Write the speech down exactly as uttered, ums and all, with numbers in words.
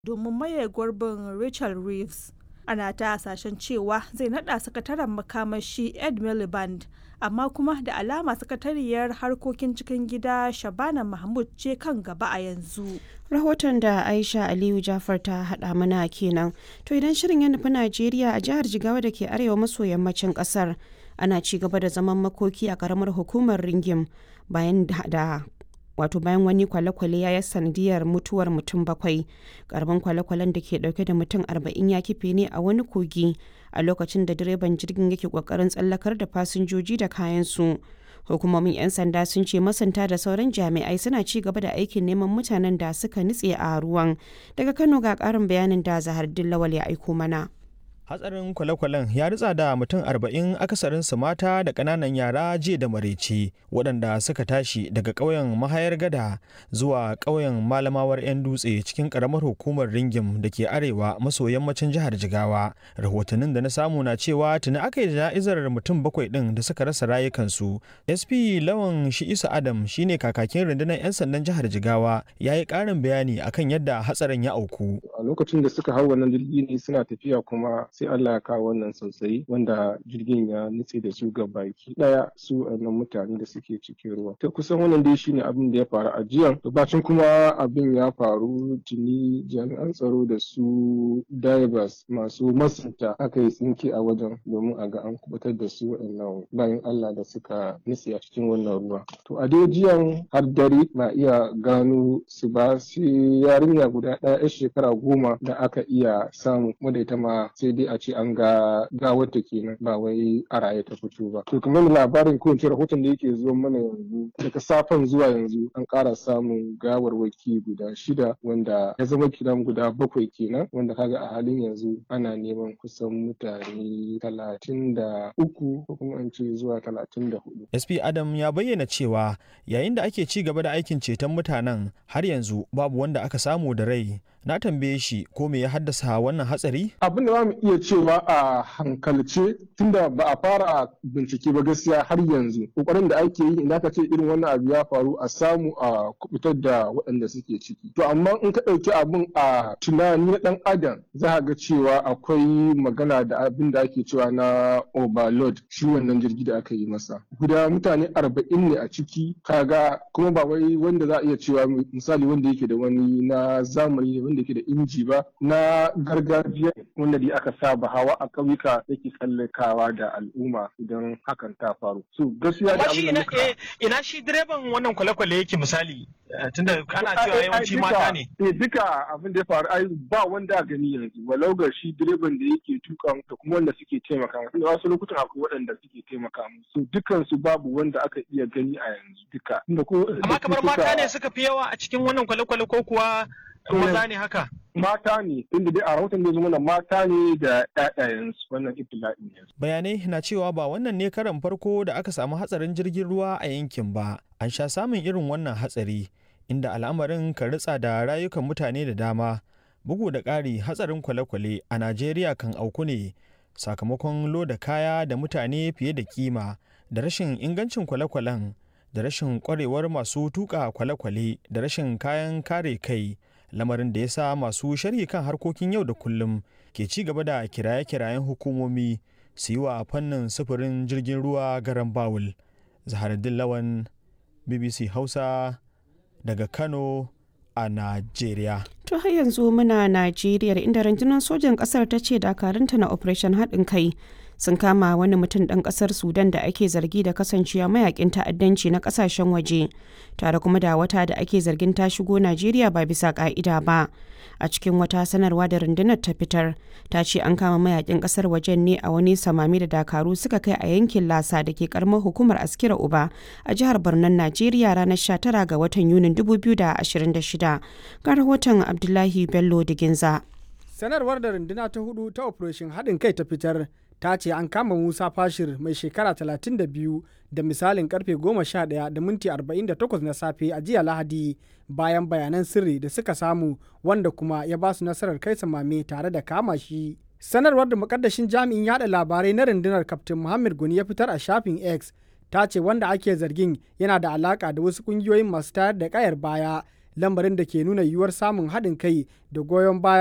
domin maye gurbin Rachel Reeves. Ana ta hasashen cewa zai nada sakataren makamashi Ed Miliband, amma kuma da alama sakatariyar harkokin cikin gida Shabana Mahmud ce kan gaba a yanzu. Rahoton da Aisha Aliyu Jafar ta haɗa mana kenan. To idan shirin ya nufi Najeriya, a jihar Jigawa da ke arewa maso yammacin ƙasar, ana ci gaba da zaman makoki a ƙaramar hukumar Ringim bayan da wato bayan wani kwale-kwale ya yi sanadiyar mutuwar mutum bakwai. Karamin kwale-kwalen da ke dauke da mutum arba'in ya kife ne a wani kogi a lokacin da direban jirgin yake kokarin tsallakar da fasinjoji da kayansu. Hukumomin 'yan sanda sun ce masanta da sauran jami'ai suna ci gaba da aikin neman mutanen da suka nutse a ruwan. Daga Kano ga karin bayanin da Zahar Dillawal ya aiko mana. Hatsarin kwale-kwalen ya ritsa da mutum arba'in, akasarinsu mata da ƙananan yara jiya da maraice, waɗanda suka tashi daga ƙauyen Mahayar Gada zuwa ƙauyen Malamawar 'yan Dutse cikin ƙaramar hukumar Ringim da ke arewa maso yammacin jihar Jigawa. Rahotannin da na samu na cewa tuni aka yi jana'izar mutum bakwai ɗin da suka rasa rayukansu. S P Lawan Shi'isu Adam shine kakakin rundunar 'yan sandan jihar Jigawa, ya yi ƙarin bayani akan yadda hatsarin ya auku. A lokacin da suka hau wannan jirgi ne suna tafiya, kuma sai Allah ya kawo wannan sosai wanda jirgin ya nutse da su ga baki daya, su wannan mutane da suke cikin ruwa. Ta kusan wannan dai shine abin da ya faru a jiya. Bacin kuma abin ya faru, tuni jami'an tsaro da su divers masu masunta aka yi tsinke a wajen domin a ga an kubutar da su waɗannan bayan Allah da suka nutse a cikin wannan ruwa. To a dai jiyan har dare ba iya gano su ba, sai yarinya guda ɗaya 'yar shekara goma da aka iya samu, wadda ita ma sai dai a ce an ga gawarta kenan, ba wai a raye ta fito ba. To kamar labarin ko ince rahoton da yake zuwa mana yanzu, daga safen zuwa yanzu an ƙara samun gawarwaki guda shida, wanda ya zama kiran guda bakwai kenan, wanda kaga a halin yanzu ana neman kusan mutane talatin da uku ko kuma an ce zuwa talatin da hudu. S P Adam ya bayyana cewa yayin da ake ci gaba da aikin ceton mutanen, har yanzu babu wanda aka samu da rai. Na tambaye shi ko me ya haddasa wannan hatsari? Abin da za mu iya cewa a hankalce, tunda ba a fara bincike ba gaskiya har yanzu, kokarin da ake yi idan ka ce irin wannan abu ya faru a samu a kubutar da waɗanda suke ciki. To amma in ka ɗauki abin a tunani na ɗan adam, za ka ga cewa akwai magana da abin da ake cewa na overload, shi wannan jirgi da aka yi masa. Guda mutane arba'in ne a ciki, kaga kuma ba wai wanda za a iya cewa misali wanda yake da wani na zamani ne, wanda ke da inji ba, na gargajiya wanda dai aka saba hawa a ƙauyuka yake tsallakawa da al'umma idan hakan ta faru. So gaskiya da abin da muka ina shi direban wannan kwale-kwale yake misali, tunda ana cewa yawanci mata ne. Eh duka abin da ya faru ai ba wanda a gani yanzu, walau ga shi direban da yake tuka da kuma wanda suke taimaka musu. Wasu lokutan akwai waɗanda suke taimaka musu. Dukan su babu wanda aka iya gani a yanzu duka. Amma kamar mata ne suka fi yawa a cikin wannan kwale-kwale ko kuwa maza ne haka? Mata ne, inda dai a rahoton da zuma mata ne da ɗaɗayensu wannan ibtila'in ne. Bayanai na cewa ba wannan ne karan farko da aka samu hatsarin jirgin ruwa a yankin ba. An sha samun irin wannan hatsari, inda al'amarin kan ritsa da rayukan mutane da dama. Bugu da ƙari, hatsarin kwale-kwale a Najeriya kan auku ne sakamakon loda kaya da mutane fiye da kima, da rashin ingancin kwale-kwalen, da rashin ƙwarewar masu tuƙa kwale-kwale, da rashin kayan kare kai. Lamarin da ya sa masu sharhi kan harkokin yau da kullum ke ci gaba da kiraye-kirayen hukumomi su yi wa fannin sufurin jirgin ruwa garan bawul. Zaharaddin Lawan, B B C Hausa, daga Kano a Najeriya. To har yanzu muna Najeriya, inda rundunar sojan ƙasar ta ce dakarunta na Operation haɗin kai sun kama wani mutum ɗan ƙasar Sudan da ake zargi da kasancewa mayakin ta'addanci na ƙasashen waje, tare kuma da wata da ake zargin ta shigo Najeriya ba bisa ƙa'ida ba. A cikin wata sanarwa da rundunar ta fitar, ta ce an kama mayakin ƙasar wajen ne a wani samami da dakaru suka kai a yankin Lasa da ke karamar hukumar Askira Uba a jihar Barnon Najeriya ranar sha tara ga watan Yunin dubu biyu da ashirin da shida. Ga rahoton Abdullahi Bello Diginza. Sanarwar da runduna ta hudu ta Operation haɗin kai ta fitar ta ce an kama Musa Fashir mai shekara talatin da biyu da misalin karfe goma sha ɗaya da minti arba'in da takwas na safe a jiya Lahadi, bayan bayanan sirri da suka samu, wanda kuma ya ba su nasarar kai samame tare da kama shi. Sanarwar da mukaddashin jami'in yada labarai na rundunar Kaftin Muhammad Guni ya fitar a shafin X ta ce wanda ake zargin yana da alaka da wasu kungiyoyin masu tayar da kayar baya lamarin da ke nuna yiwuwar samun haɗin kai da goyon baya